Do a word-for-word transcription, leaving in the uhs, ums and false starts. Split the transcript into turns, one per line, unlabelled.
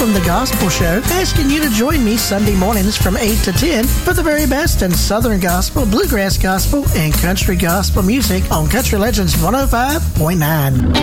from The Gospel Show, asking you to join me Sunday mornings from eight to ten for the very best in Southern Gospel, Bluegrass Gospel, and Country Gospel music on Country Legends one oh five point nine.